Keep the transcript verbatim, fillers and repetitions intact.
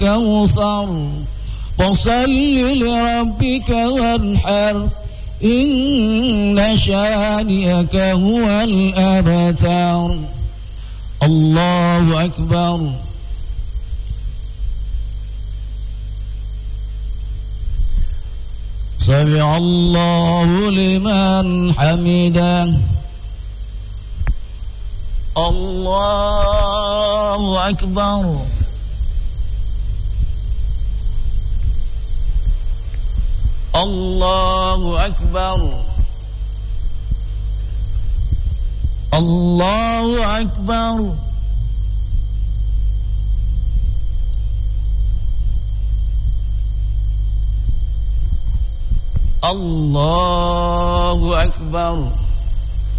كوثر فصل لربك وانحر إن شانئك هو الأبتر. الله أكبر. سمع الله لمن حمده. الله أكبر. الله أكبر. الله أكبر. الله أكبر.